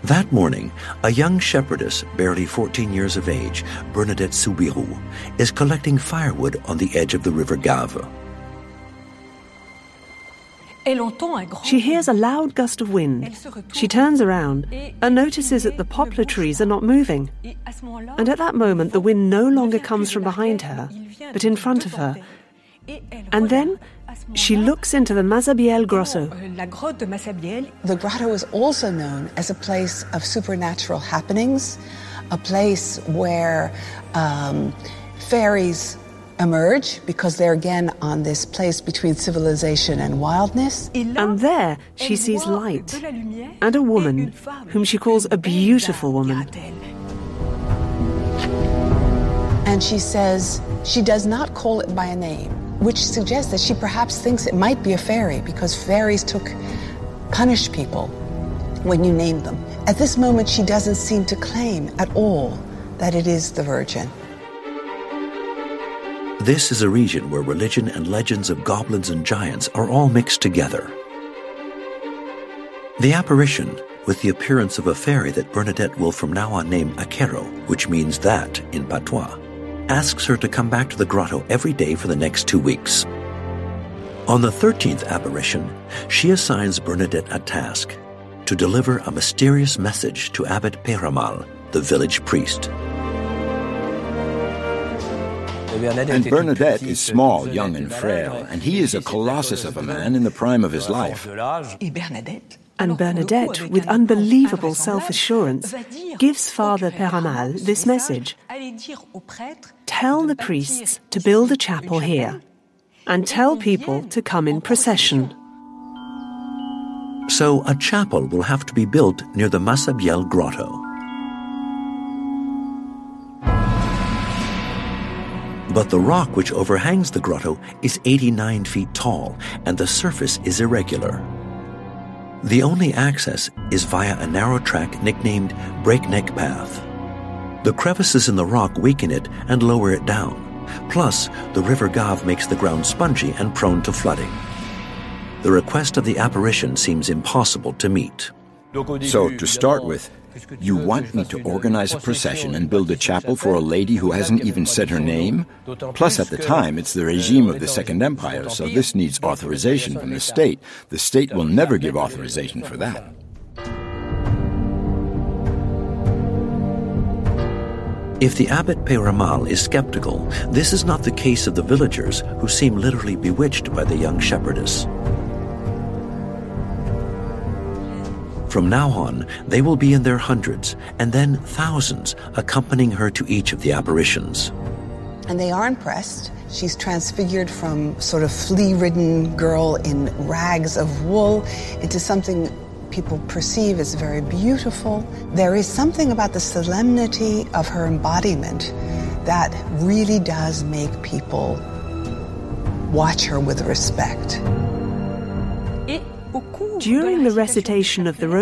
That morning, a young shepherdess, barely 14 years of age, Bernadette Soubirous, is collecting firewood on the edge of the river Gave. She hears a loud gust of wind. She turns around and notices that the poplar trees are not moving. And at that moment, the wind no longer comes from behind her, but in front of her. And then she looks into the Massabielle grotto. The grotto is also known as a place of supernatural happenings, a place where fairies emerge because they're again on this place between civilization and wildness. And there she sees light and a woman whom she calls a beautiful woman. And she says she does not call it by a name, which suggests that she perhaps thinks it might be a fairy because fairies punish people when you name them. At this moment, she doesn't seem to claim at all that it is the Virgin. This is a region where religion and legends of goblins and giants are all mixed together. The apparition, with the appearance of a fairy that Bernadette will from now on name Akero, which means that in patois, asks her to come back to the grotto every day for the next 2 weeks. On the 13th apparition, she assigns Bernadette a task to deliver a mysterious message to Abbot Peyramal, the village priest. And Bernadette is small, young and frail, and he is a colossus of a man in the prime of his life. And Bernadette, with unbelievable self-assurance, gives Father Peyramal this message. Tell the priests to build a chapel here, and tell people to come in procession. So a chapel will have to be built near the Massabielle grotto. But the rock which overhangs the grotto is 89 feet tall, and the surface is irregular. The only access is via a narrow track nicknamed Breakneck Path. The crevices in the rock weaken it and lower it down. Plus, the River Gave makes the ground spongy and prone to flooding. The request of the apparition seems impossible to meet. So, to start with, you want me to organize a procession and build a chapel for a lady who hasn't even said her name? Plus, at the time, it's the regime of the Second Empire, so this needs authorization from the state. The state will never give authorization for that. If the Abbot Peyramal is skeptical, this is not the case of the villagers who seem literally bewitched by the young shepherdess. From now on, they will be in their hundreds, and then thousands, accompanying her to each of the apparitions. And they are impressed. She's transfigured from sort of flea-ridden girl in rags of wool into something people perceive as very beautiful. There is something about the solemnity of her embodiment that really does make people watch her with respect. During the recitation of the